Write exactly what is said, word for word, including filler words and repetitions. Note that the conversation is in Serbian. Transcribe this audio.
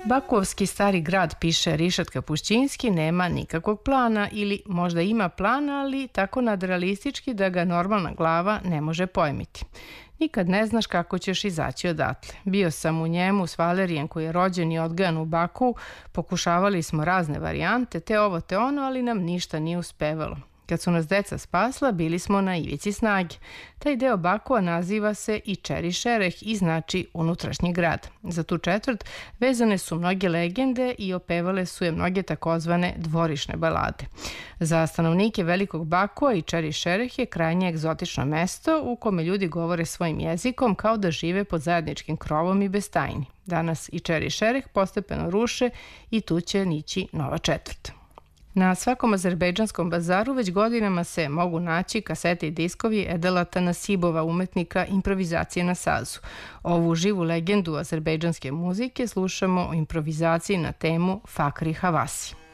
Bakovski stari grad, piše Rišat Kapušćinski, nema nikakvog plana ili možda ima plan, ali tako nadrealistički da ga normalna glava ne može pojmiti. Nikad ne znaš kako ćeš izaći odatle. Bio sam u njemu s Valerijem koji je rođen i odgajan u Baku, pokušavali smo razne varijante, te ovo te ono, ali nam ništa nije uspevalo. Kad su nas deca spasla, bili smo na ivici snage. Taj deo Bakua naziva se i Čeri Šereh i znači unutrašnji grad. Za tu četvrt vezane su mnoge legende i opevale su je mnoge takozvane dvorišne balade. Za stanovnike Velikog Bakua i Čeri Šereh je krajnje egzotično mesto u kome ljudi govore svojim jezikom kao da žive pod zajedničkim krovom i bez tajni. Danas i Čeri Šereh postepeno ruše i tu će nići nova četvrt. Na svakom azerbejdžanskom bazaru već godinama se mogu naći kasete i diskovi Edela Nasibova, umetnika improvizacije na sazu. Ovu živu legendu azerbejdžanske muzike slušamo o improvizaciji na temu Fakri Havasi.